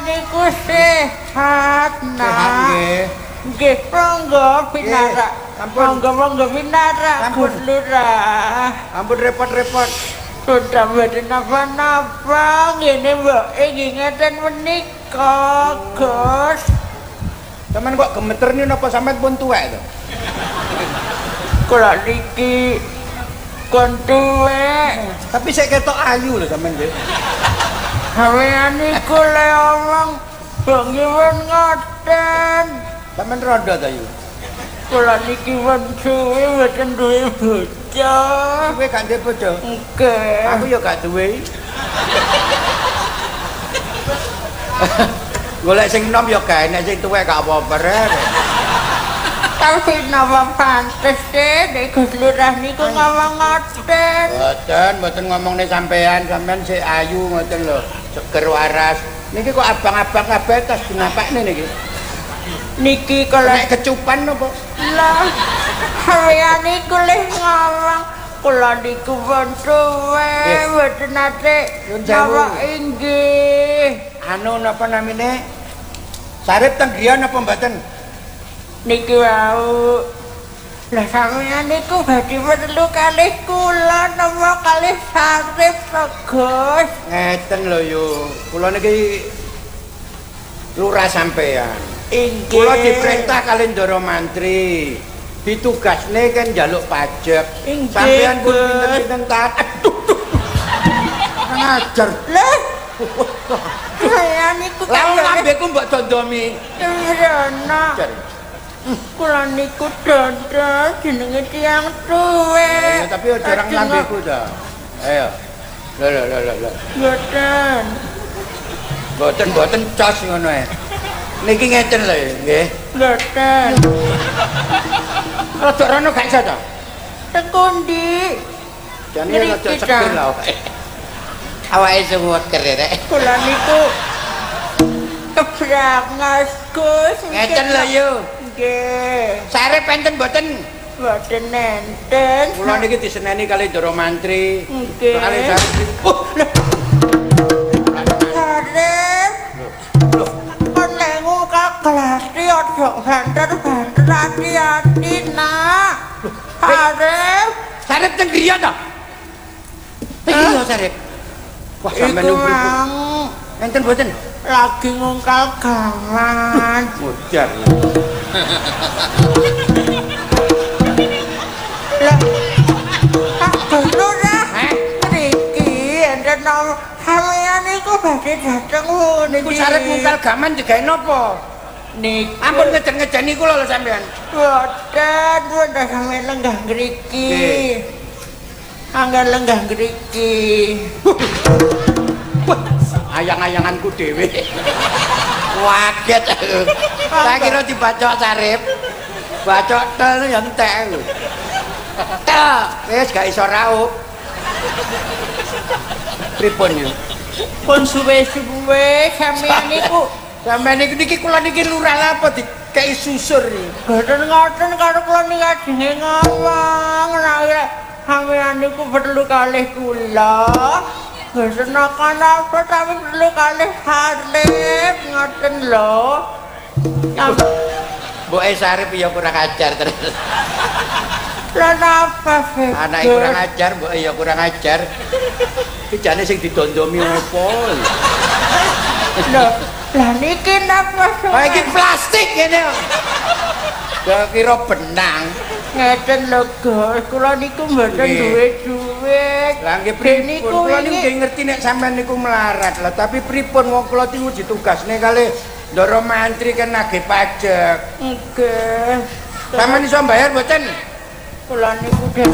niku sehat, Nak. Sehat nggih. Nggih, monggo pinarak. Ampun. Monggo pinarak, Ampun. Gus Lurah. Ampun repot-repot. Sudah mboten napa-napa, ngene mbok nggih ngeten menika, Gus. Sampeyan kok gemeter nih napa sampeyan pun tuwek to? Kula niki kon tuwek. Tapi saya ketok ayu lho sampeyan nggih. Sampeyan niku le omong bengiwen ngoten. Sampeyan rondo ta yu. Kula niki wong suwe mboten duwe bojo. Kowe gak ndek bojo? Nggih. Aku ya gak duwe. Golek sing nom ya gak enak, sing tuwek gak apa-apa rek. Tapi napa pantes nek Gus Lurah niku ngomong ngoten. Mboten ngomongne sampean sik ayu ngoten lho, seger waras. Niki kok abang-abang kabeh tas dinapakne niki. Niki kula Nek kecupan napa? lah. Sampeyan niku le ngomong kula niku wong suwe mboten nate napa inggih. Anu napa namine? Sarip teng griya napa mboten? Niki wau. Lah sampeyan niku badhe perlu kalih kula napa kalih Sarip to, Gus? Ngeten lho yo. Kula niki lurah sampean. Inggih. Kula diperintah kalih Ndara Mantri. Ditugasne kan njaluk pajak. Inggih, Sampean pun Gus. pinten-pinten taat. Aduh. Ngajar. Lah. Saya niku Lah lambeku mbok dondomi. Rono. Kula niku dodol jenenge tiyang tuwek. Tapi aja orang lambeku ta. Ayo. Lho. Mboten cos ngono ae. Niki ngeten lho nggih. Mboten. Rodok rono gak iso ta? Teng kondi? Jane rodok cekel lho. Awake semut kerek. Kula niku kebrangas, Gus. Ngeten lho yo. Nggih. Sarep enten mboten? Mboten nenten. Kula niki diseneni kalih Ndara Mantri. Nggih. Kalih Sarep. Lho. Sarep. Kon lengu kaglasi ojo banter-banter hati-hati, Nak. Sarep. Sarep teng griya ta? Iya Sarep. Wah sampeyan Iku niku mang enten mboten? lagi ngungkal gaman. Mujar. Lah, tak dulu dah. Niki enten nom sampeyan niku badhe dateng Niku Sarep ngungkal gaman jegae napa? Niki Ampun ngejen-ngejeni kula lho sampean. boten wonten sampeyan lenggah ngriki. Angger lenggah ngriki. Wah, ayang-ayanganku dhewe. Waget aku. Tak kira dibacok Sarep. Bacok tel ya entek lho. Tel, wis gak iso raup. Pripun yo? Pun suwe-suwe sampeyan niku Sampeyan niki kula niki lurah apa dikei susur iki. boten ngoten karo kula niki ajenge ngomong nek sampeyan niku perlu kalih kula. Boten napa tapi perlu kalih Sarip ngoten lho. Mboke Sarep ya kurang ajar terus. Lah napa sih? Anake kurang ajar, mboke ya kurang ajar. Iki jane sing didondomi opo? Lho, lah niki napa sih? Ah iki plastik ngene. Ya kira benang. Ngeten lho, Gus. Kula niku mboten Nggih. duwe duit. Lah nggih niku pripun? Kula niku wingi- nggih ngerti nek sampean niku melarat. Lah tapi pripun wong kula niku ditugasne kalih Ndara Mantri kan nagih pajak. Nggih. Sampeyan iso bayar mboten? Kula niku den